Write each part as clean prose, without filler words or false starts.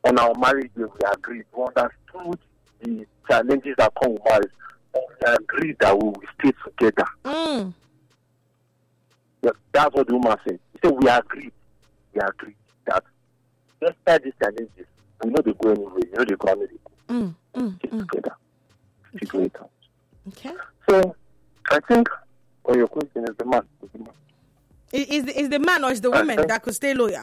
on our marriage day, we agreed. We understood the challenges that come with marriage. And we agreed that we will stay together. Yeah, that's what the woman said. She said, we agreed that despite these challenges, we know they go anywhere. You know they go anywhere. Stay together. Figure it out. Okay. So, I think, your question is the man. Is the man or is the woman that could stay loyal?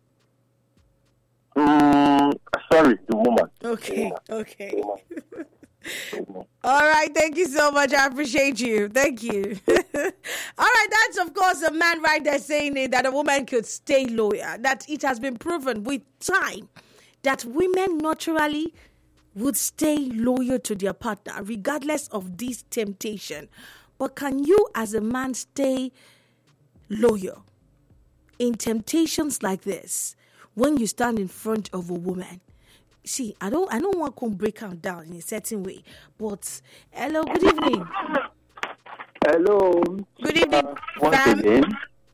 Sorry, the woman. Okay. The woman. All right, thank you so much. I appreciate you. Thank you. All right, that's of course a man right there saying it, that a woman could stay loyal. That it has been proven with time that women naturally would stay loyal to their partner regardless of this temptation. But can you as a man stay loyal in temptations like this when you stand in front of a woman? See, I don't want to break her down in a certain way. But hello, good evening. Hello. Good evening, once fam. again.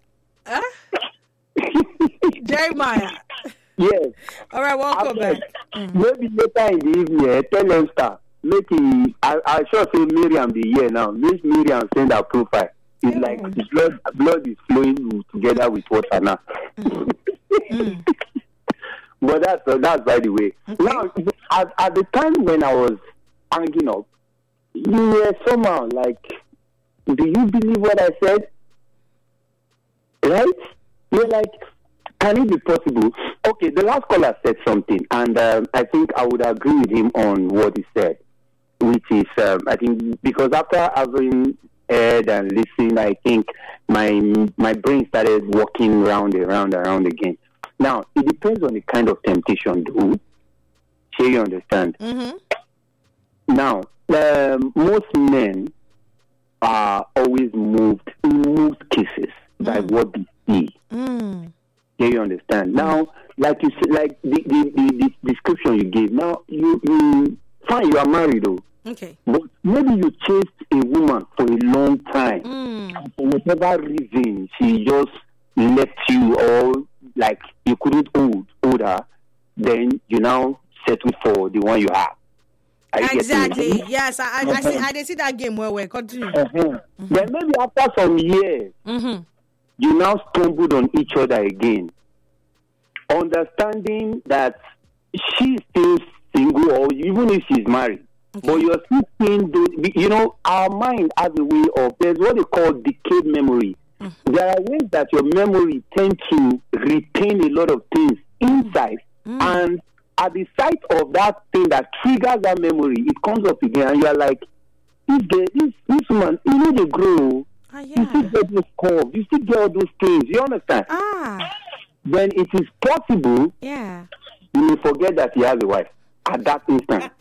Jeremiah. Yes. All right, welcome back. Maybe later in the evening, tell them start. Make it, I sure say Miriam the year now. Miss Miriam send her profile. It's like the blood is flowing together with water now. But that's by the way. Okay. Now, at the time when I was hanging up, you were somehow like, do you believe what I said? Right? You're like, can it be possible? Okay, the last caller said something, and I think I would agree with him on what he said, which is, I think, because after having heard and listened, I think my brain started walking round again. Now, it depends on the kind of temptation, though. Sure, you understand? Mm-hmm. Now, most men are always moved, in most cases, by what they see. Sure, you understand? Now, like you said, like the description you gave, now, you fine, you are married, though. Okay. But maybe you chased a woman for a long time. And for whatever reason, she just left you, or like you couldn't hold her, then you now settle for the one you have. Exactly. Yes, I did see that game where we continue. Then maybe after some years, you now stumbled on each other again, understanding that she's still single, or even if she's married. Okay. But you're still seeing those, our mind has a way of, there's what they call decayed memory. There are ways that your memory tends to retain a lot of things inside, and at the sight of that thing that triggers that memory, it comes up again, and you're like, this woman, they grow. You still get those curves, you still get all those things, you understand? Then it is possible, you may forget that he has a wife at that instant.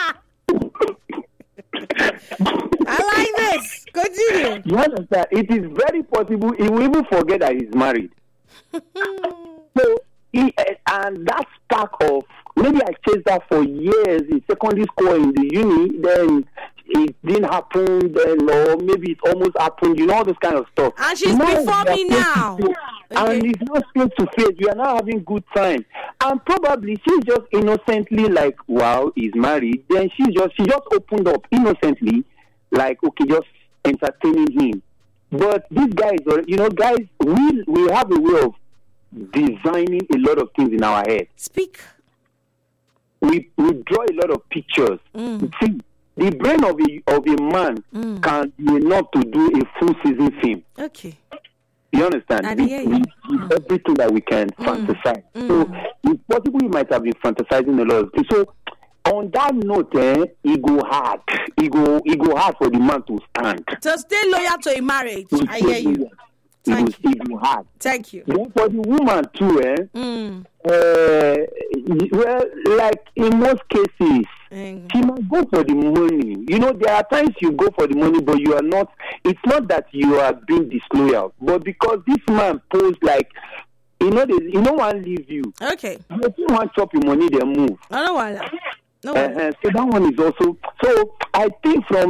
I like this. Continue. You understand? It is very possible he will even forget that he's married. So, and that spark of, maybe I chased that for years in secondary school, in the uni, then it didn't happen, then, or maybe it almost happened, all this kind of stuff. And she's before me now. And it's not face to face. We are now having good time. And probably she's just innocently like, wow, he's married. Then she just opened up innocently, like, okay, just entertaining him. But these guys, guys, we have a way of designing a lot of things in our head. Speak. We draw a lot of pictures. See, the brain of a man can be enough to do a full season film. Okay. You understand? Everything that we can fantasize. So it's possible you might have been fantasizing a lot of things. So on that note, it go hard. It go hard for the man to stand. So stay loyal to a marriage. I hear you. It go hard. Thank you. Then for the woman too, well, like in most cases, she might go for the money. There are times you go for the money, but you are not. It's not that you are being disloyal, but because this man posed like, they want to leave you. Okay. If you want to chop your money, they move. I don't want that. No. So that one is also. So I think from